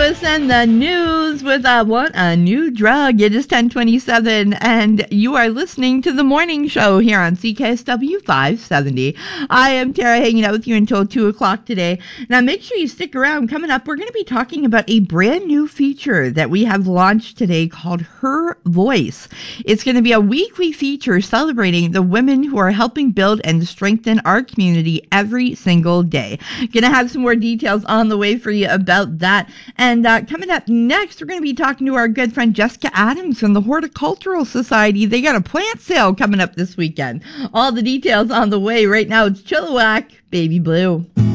Lewis and the news with a new drug. It is 10:27, and you are listening to the morning show here on CKSW 570. I am Tara, hanging out with you until 2 o'clock today. Now, make sure you stick around. Coming up, we're going to be talking about a brand new feature that we have launched today called Her Voice. It's going to be a weekly feature celebrating the women who are helping build and strengthen our community every single day. Going to have some more details on the way for you about that. And coming up next, we're going to be talking to our good friend Jessica Adams from the Horticultural Society. They got a plant sale coming up this weekend. All the details on the way. Right now, it's Chilliwack, Baby Blue.